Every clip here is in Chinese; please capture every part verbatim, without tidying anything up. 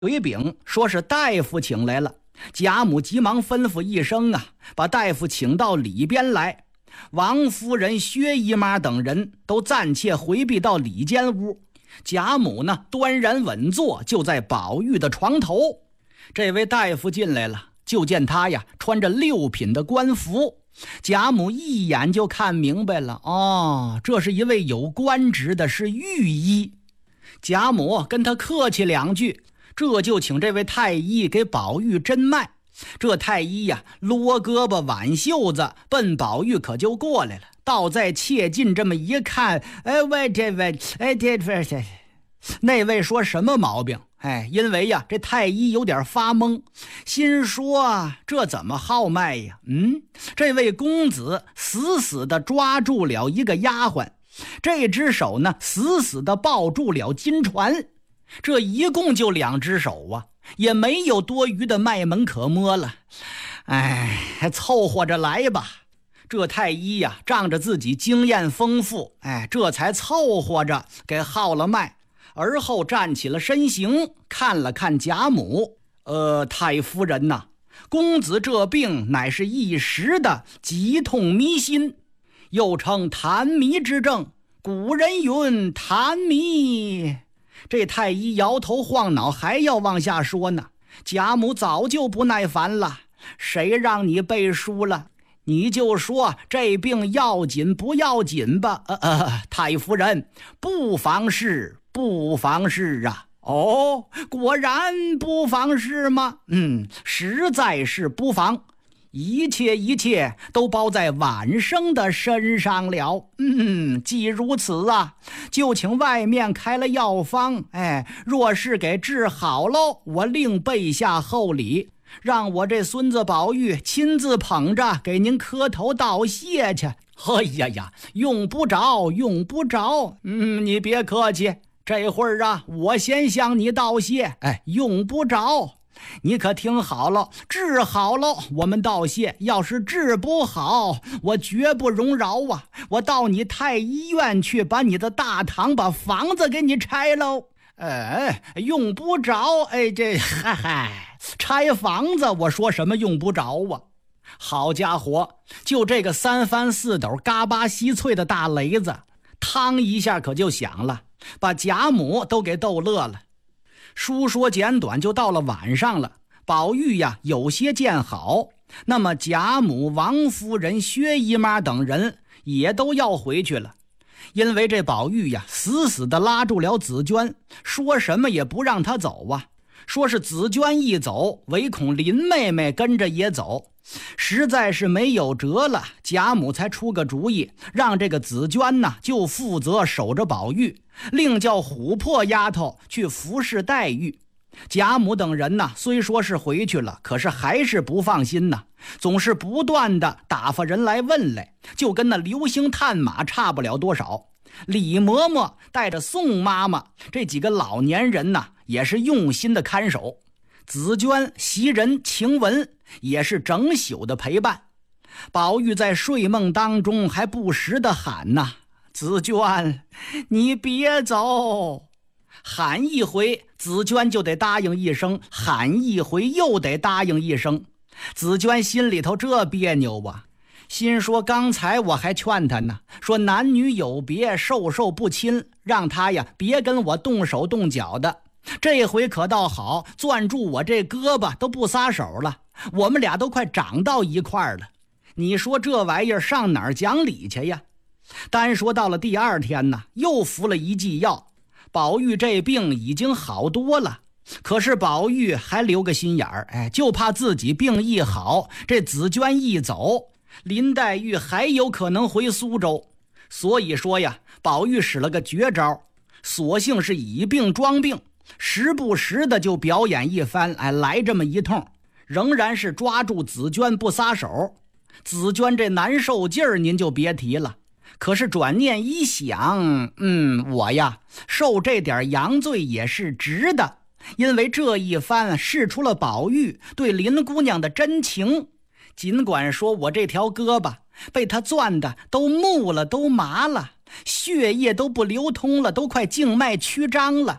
有一禀说是大夫请来了，贾母急忙吩咐一声啊，把大夫请到里边来。王夫人、薛姨妈等人都暂且回避到里间屋。贾母呢，端然稳坐，就在宝玉的床头。这位大夫进来了，就见他呀穿着六品的官服。贾母一眼就看明白了，哦，这是一位有官职的，是御医。贾母跟他客气两句，这就请这位太医给宝玉诊脉。这太医呀，撸胳膊挽袖子，奔宝玉可就过来了。倒在切近这么一看，哎喂，这位，哎这这这，那位说什么毛病？哎，因为呀，这太医有点发懵，心说这怎么号脉呀？嗯，这位公子死死地抓住了一个丫鬟，这只手呢，死死地抱住了金钏，这一共就两只手啊，也没有多余的脉门可摸了。哎，凑合着来吧。这太医呀，仗着自己经验丰富，哎，这才凑合着给号了脉。而后站起了身形，看了看贾母，呃，太夫人呐，公子这病乃是一时的急痛迷心，又称痰迷之症。古人云痰迷。这太医摇头晃脑，还要往下说呢。贾母早就不耐烦了，谁让你背书了？你就说这病要紧不要紧吧。呃呃，太夫人，不妨事。不妨事啊。哦，果然不妨事吗？嗯，实在是不妨，一切一切都包在晚生的身上了。嗯，既如此啊，就请外面开了药方，哎，若是给治好喽，我另备下厚礼，让我这孙子宝玉亲自捧着给您磕头道谢去。哎呀呀，用不着用不着，嗯，你别客气，这会儿啊，我先向你道谢。哎，用不着，你可听好了，治好了我们道谢，要是治不好，我绝不容饶啊！我到你太医院去，把你的大堂把房子给你拆喽。哎，用不着。哎，这嗨嗨，拆房子，我说什么用不着啊？好家伙，就这个三翻四抖嘎巴稀脆的大雷子，汤一下可就响了，把贾母都给逗乐了。书说简短，就到了晚上了。宝玉呀，有些见好，那么贾母、王夫人、薛姨妈等人也都要回去了。因为这宝玉呀，死死地拉住了紫娟，说什么也不让她走啊。说是紫娟一走，唯恐林妹妹跟着也走，实在是没有辙了。贾母才出个主意，让这个紫娟呢就负责守着宝玉，另叫琥珀丫头去服侍黛玉。贾母等人呢虽说是回去了，可是还是不放心呢，总是不断的打发人来问来，就跟那流星探马差不了多少。李嬷嬷带着宋妈妈这几个老年人呢，也是用心的看守。紫娟、袭人、晴雯也是整宿的陪伴。宝玉在睡梦当中还不时的喊呐：“紫娟，你别走！”喊一回，紫娟就得答应一声，喊一回又得答应一声。紫娟心里头这别扭啊，心说刚才我还劝他呢，说男女有别，授受不亲，让他呀别跟我动手动脚的。这回可倒好，攥住我这胳膊都不撒手了，我们俩都快长到一块儿了。你说这玩意儿上哪儿讲理去呀？单说到了第二天呢，又服了一剂药，宝玉这病已经好多了。可是宝玉还留个心眼儿，哎，就怕自己病一好，这紫娟一走，林黛玉还有可能回苏州。所以说呀，宝玉使了个绝招，索性是以病装病，时不时的就表演一番，哎，来这么一通，仍然是抓住紫娟不撒手。紫娟这难受劲儿您就别提了，可是转念一想，嗯，我呀受这点洋罪也是值的，因为这一番试出了宝玉对林姑娘的真情。尽管说我这条胳膊被他攥的都木了，都麻了，血液都不流通了，都快静脉曲张了，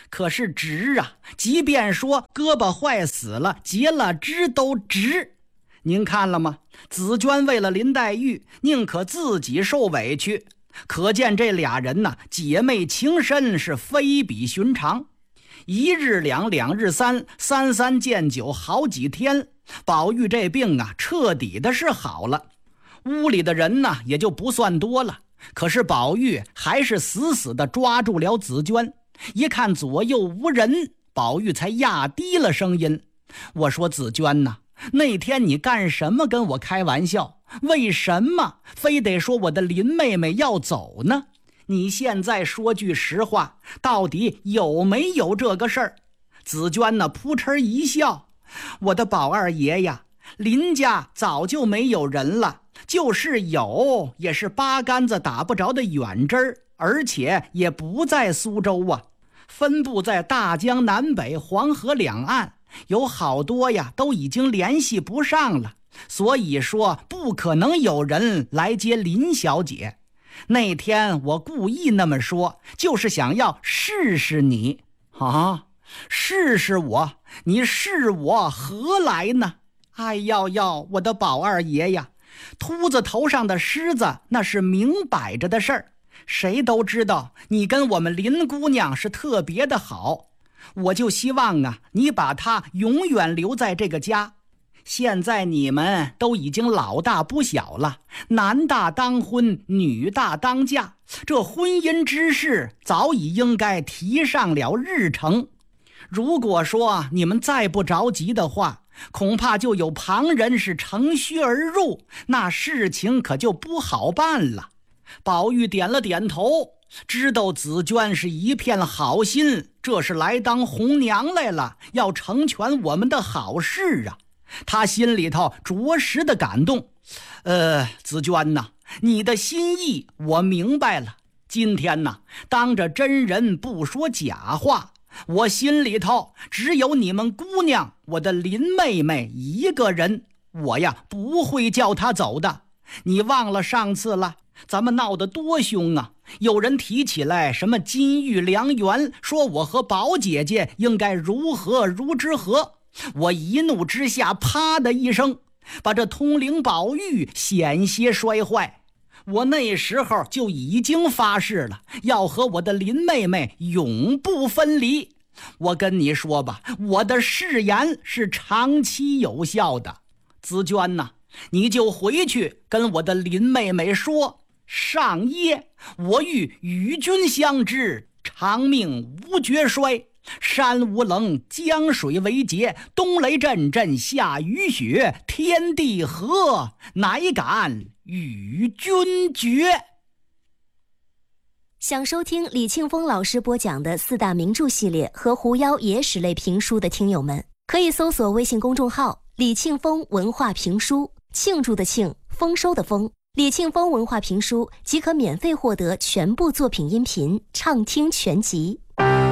可是值啊，即便说胳膊坏死了，截了肢都值。您看了吗？紫娟为了林黛玉，宁可自己受委屈，可见这俩人呐，姐妹情深是非比寻常。一日两，两日三，三三见酒好几天，宝玉这病啊，彻底的是好了。屋里的人呢，也就不算多了，可是宝玉还是死死地抓住了紫娟。一看左右无人，宝玉才压低了声音：我说紫娟呐，那天你干什么跟我开玩笑？为什么非得说我的林妹妹要走呢？你现在说句实话，到底有没有这个事儿？紫娟呢，扑哧一笑：我的宝二爷呀，林家早就没有人了，就是有，也是八竿子打不着的远针儿，而且也不在苏州啊，分布在大江南北、黄河两岸，有好多呀都已经联系不上了，所以说不可能有人来接林小姐。那天我故意那么说，就是想要试试你啊，试试我，你试我何来呢？哎呦呦，我的宝二爷呀，秃子头上的虱子那是明摆着的事儿，谁都知道你跟我们林姑娘是特别的好，我就希望啊，你把她永远留在这个家。现在你们都已经老大不小了，男大当婚，女大当嫁，这婚姻之事早已应该提上了日程。如果说你们再不着急的话，恐怕就有旁人是乘虚而入，那事情可就不好办了。宝玉点了点头，知道紫娟是一片好心，这是来当红娘来了，要成全我们的好事啊。他心里头着实的感动。呃，紫娟呐，你的心意我明白了。今天呐，当着真人不说假话，我心里头只有你们姑娘，我的林妹妹一个人，我呀不会叫她走的。你忘了上次了，咱们闹得多凶啊！有人提起来什么金玉良缘，说我和宝姐姐应该如何如之何。我一怒之下，啪的一声，把这通灵宝玉险些摔坏。我那时候就已经发誓了，要和我的林妹妹永不分离。我跟你说吧，我的誓言是长期有效的。紫娟呐，你就回去跟我的林妹妹说，上夜我与与君相知，长命无绝衰。山无棱，江水为竭，冬雷阵阵，夏雨雪，天地合，乃敢与君绝。 想收听李庆丰老师播讲的四大名著系列和狐妖野史类评书的听友们，可以搜索微信公众号李庆丰文化评书，庆祝的庆，丰收的丰，李庆丰文化评书即可免费获得全部作品音频畅听全集。